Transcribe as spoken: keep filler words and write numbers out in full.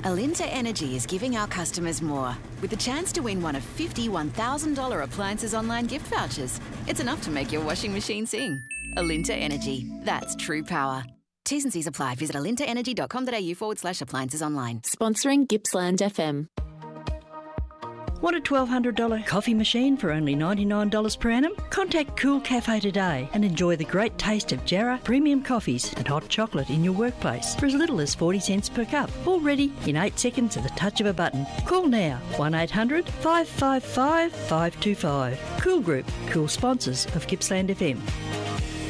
Alinta Energy is giving our customers more, with the chance to win one of fifty one thousand dollars appliances online gift vouchers. It's enough to make your washing machine sing. Alinta Energy. That's true power. T's and C's apply. Visit alintaenergy.com.au forward slash appliances online. Sponsoring Gippsland F M. Want a twelve hundred dollars coffee machine for only ninety-nine dollars per annum? Contact Cool Cafe today and enjoy the great taste of Jarrah premium coffees and hot chocolate in your workplace for as little as forty cents per cup. All ready in eight seconds at the touch of a button. Call now, one eight hundred five five five five two five. Cool Group, cool sponsors of Gippsland F M.